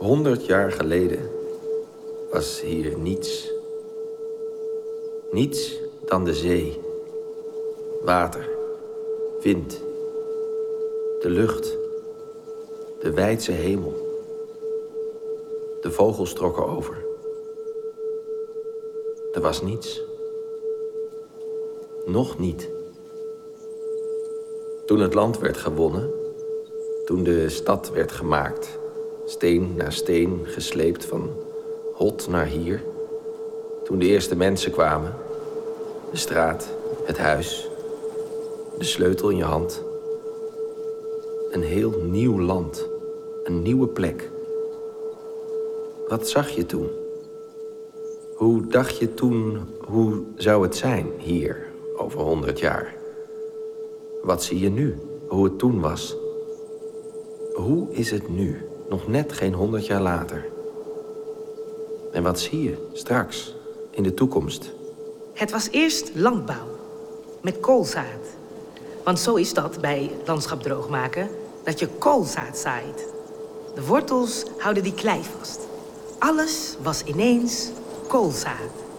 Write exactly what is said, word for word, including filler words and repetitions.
Honderd jaar geleden was hier niets. Niets dan de zee, water, wind, de lucht, de wijdse hemel. De vogels trokken over. Er was niets. Nog niet. Toen het land werd gewonnen, toen de stad werd gemaakt, steen na steen gesleept van hot naar hier, toen de eerste mensen kwamen, de straat, het huis, de sleutel in je hand. Een heel nieuw land, een nieuwe plek. Wat zag je toen? Hoe dacht je toen, hoe zou het zijn hier over honderd jaar? Wat zie je nu, hoe het toen was? Hoe is het nu, nog net geen honderd jaar later? En wat zie je straks, in de toekomst? Het was eerst landbouw, met koolzaad. Want zo is dat bij landschap droogmaken, dat je koolzaad zaait. De wortels houden die klei vast. Alles was ineens koolzaad.